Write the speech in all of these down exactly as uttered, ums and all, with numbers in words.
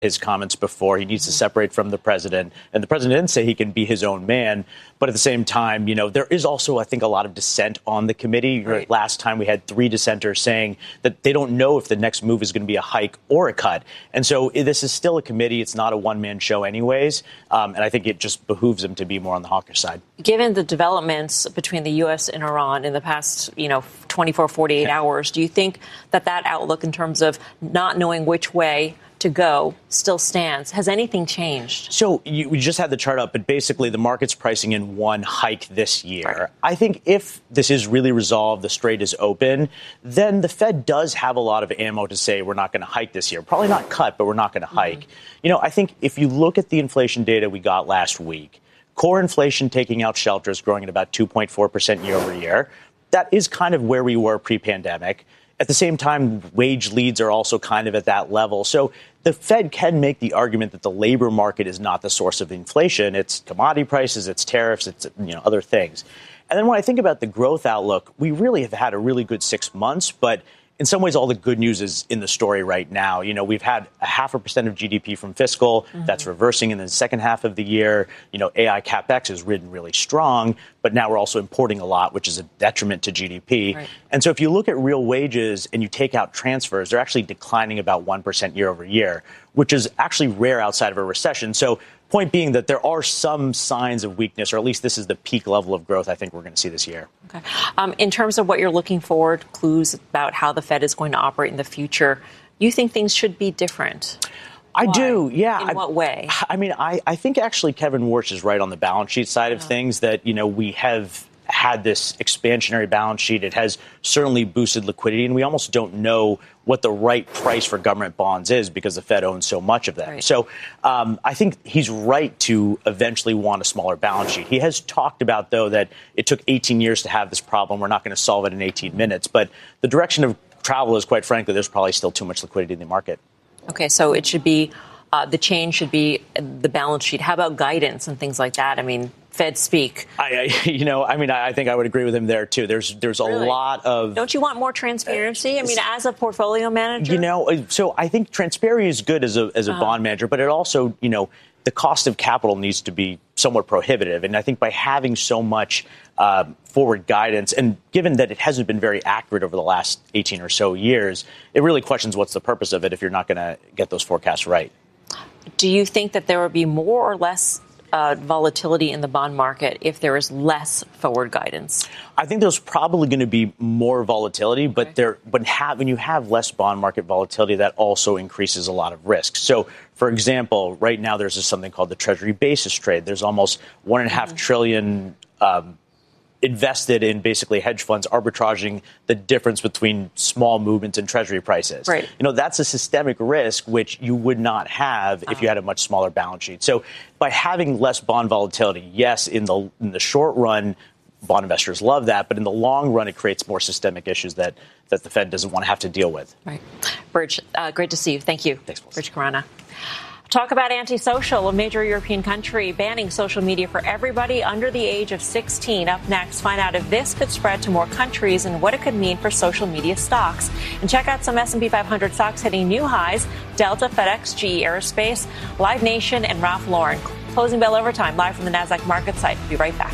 his comments before. He needs to separate from the president. And the president didn't say he can be his own man. But at the same time, you know, there is also, I think, a lot of dissent on the committee. Right. Last time we had three dissenters saying that they don't know if the next move is going to be a hike or a cut. And so this is still a committee. It's not a one-man show anyways. Um, and I think it just behooves him to be more on the hawkish side. Given the developments between the U S and Iran in the past, you know, twenty-four, forty-eight yeah. hours, do you think that that outlook in terms of not knowing which way to go still stands? Has anything changed? So you, we just had the chart up, but basically the market's pricing in one hike this year. Right. I think if this is really resolved, the strait is open, then the Fed does have a lot of ammo to say we're not going to hike this year. Probably not cut, but we're not going to hike. Mm-hmm. You know, I think if you look at the inflation data we got last week, core inflation taking out shelters growing at about two point four percent year over year. That is kind of where we were pre-pandemic. At the same time, wage leads are also kind of at that level. So the Fed can make the argument that the labor market is not the source of inflation. It's commodity prices, it's tariffs, it's, you know, other things. And then when I think about the growth outlook, we really have had a really good six months, but in some ways, all the good news is in the story right now. You know, we've had a half a percent of G D P from fiscal. Mm-hmm. That's reversing in the second half of the year. You know, A I CapEx has ridden really strong, but now we're also importing a lot, which is a detriment to G D P. Right. And so if you look at real wages and you take out transfers, they're actually declining about one percent year over year, which is actually rare outside of a recession. So point being that there are some signs of weakness, or at least this is the peak level of growth I think we're going to see this year. Okay. Um, in terms of what you're looking forward, clues about how the Fed is going to operate in the future, you think things should be different? I Why? do, yeah. In I, what way? I mean, I, I think actually Kevin Warsh is right on the balance sheet side of oh. things that, you know, we have had this expansionary balance sheet. It has certainly boosted liquidity, and we almost don't know what the right price for government bonds is because the Fed owns so much of them. Right. So um, I think he's right to eventually want a smaller balance sheet. He has talked about, though, that it took eighteen years to have this problem. We're not going to solve it in eighteen minutes. But the direction of travel is, quite frankly, there's probably still too much liquidity in the market. Okay, so it should be uh, the change should be the balance sheet. How about guidance and things like that? I mean, Fed speak. I, I, you know, I mean, I, I think I would agree with him there, too. There's there's a really? lot of. Don't you want more transparency? I mean, as a portfolio manager? You know, so I think transparency is good as a as a uh-huh. bond manager, but it also, you know, the cost of capital needs to be somewhat prohibitive. And I think by having so much uh, forward guidance, and given that it hasn't been very accurate over the last eighteen or so years, it really questions what's the purpose of it if you're not going to get those forecasts right. Do you think that there will be more or less uh, volatility in the bond market if there is less forward guidance? I think there's probably going to be more volatility, but okay. there, but have, when you have less bond market volatility, that also increases a lot of risk. So, for example, right now there's this something called the Treasury basis trade. There's almost one and a half mm-hmm. trillion um, invested in basically hedge funds arbitraging the difference between small movements in Treasury prices. Right. You know, that's a systemic risk which you would not have uh-huh. if you had a much smaller balance sheet. So by having less bond volatility, yes, in the in the short run, bond investors love that. But in the long run, it creates more systemic issues that, that the Fed doesn't want to have to deal with. Right. Burj, uh, great to see you. Thank you. Thanks, Burj Khurana. Talk about antisocial. A major European country banning social media for everybody under the age of sixteen. Up next, find out if this could spread to more countries and what it could mean for social media stocks. And check out some S and P five hundred stocks hitting new highs. Delta, FedEx, G E Aerospace, Live Nation, and Ralph Lauren. Closing bell overtime live from the NASDAQ market site. Be right back.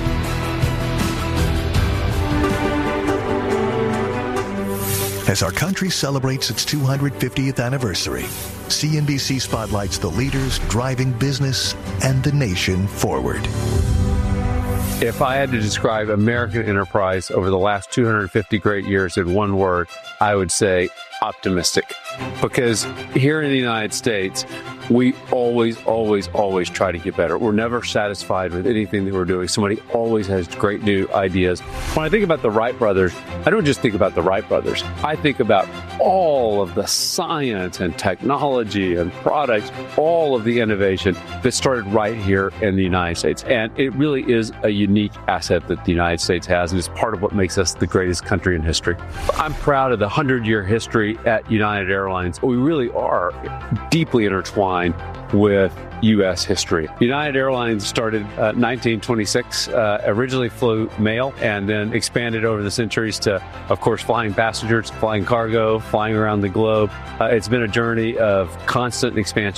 As our country celebrates its two hundred fiftieth anniversary, C N B C spotlights the leaders driving business and the nation forward. If I had to describe American enterprise over the last two hundred fifty great years in one word, I would say optimistic. Because here in the United States, we always, always, always try to get better. We're never satisfied with anything that we're doing. Somebody always has great new ideas. When I think about the Wright brothers, I don't just think about the Wright brothers. I think about all of the science and technology and products, all of the innovation that started right here in the United States. And it really is a unique asset that the United States has, and it's part of what makes us the greatest country in history. I'm proud of the hundred-year history at United Airlines. We really are deeply intertwined airline with U S history. United Airlines started uh, nineteen twenty-six, uh, originally flew mail and then expanded over the centuries to, of course, flying passengers, flying cargo, flying around the globe. Uh, it's been a journey of constant expansion.